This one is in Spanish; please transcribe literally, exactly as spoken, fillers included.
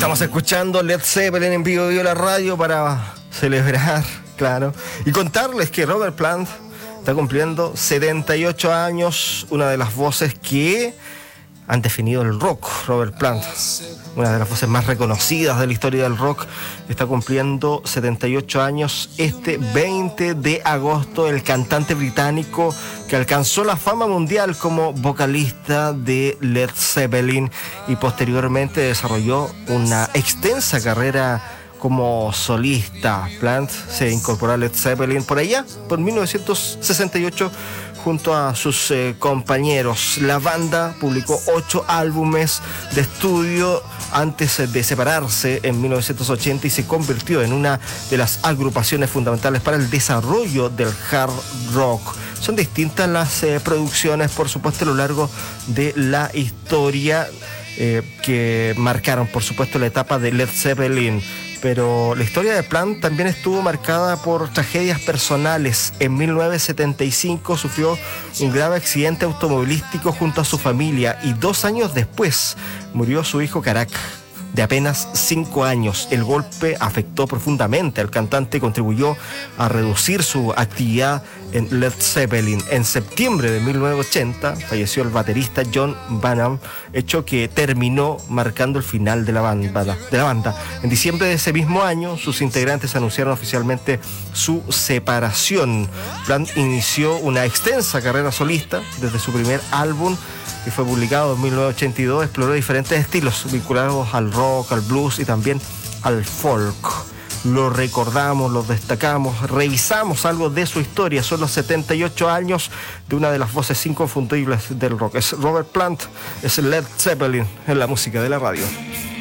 Estamos escuchando Led Zeppelin en Vivo Vivo la radio para celebrar, claro, y contarles que Robert Plant está cumpliendo setenta y ocho años, una de las voces que han definido el rock. Robert Plant, una de las voces más reconocidas de la historia del rock, está cumpliendo setenta y ocho años este veinte de agosto. El cantante británico que alcanzó la fama mundial como vocalista de Led Zeppelin y posteriormente desarrolló una extensa carrera como solista. Plant se incorporó a Led Zeppelin por allá, por mil novecientos sesenta y ocho, junto a sus eh, compañeros. La banda publicó ocho álbumes de estudio antes de separarse en mil novecientos ochenta y se convirtió en una de las agrupaciones fundamentales para el desarrollo del hard rock. Son distintas las eh, producciones, por supuesto, a lo largo de la historia eh, que marcaron, por supuesto, la etapa de Led Zeppelin. Pero la historia de Plant también estuvo marcada por tragedias personales. En mil novecientos setenta y cinco sufrió un grave accidente automovilístico junto a su familia y dos años después murió su hijo Karak, de apenas cinco años. El golpe afectó profundamente al cantante y contribuyó a reducir su actividad en Led Zeppelin. En septiembre de mil novecientos ochenta falleció el baterista John Bonham, hecho que terminó marcando el final de la banda. De la banda. En diciembre de ese mismo año, sus integrantes anunciaron oficialmente su separación. Plant inició una extensa carrera solista. Desde su primer álbum, que fue publicado en mil novecientos ochenta y dos, exploró diferentes estilos vinculados al rock, al blues y también al folk. Lo recordamos, lo destacamos, revisamos algo de su historia. Son los setenta y ocho años de una de las voces inconfundibles del rock. Es Robert Plant, es Led Zeppelin en la música de la radio.